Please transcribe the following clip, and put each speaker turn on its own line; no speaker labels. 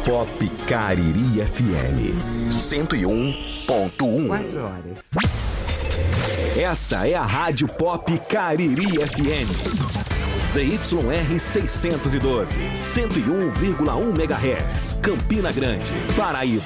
Pop Cariri FM 101.1.
4 horas.
Essa é a Rádio Pop Cariri FM. ZYR 612, 101,1 MHz, Campina Grande, Paraíba.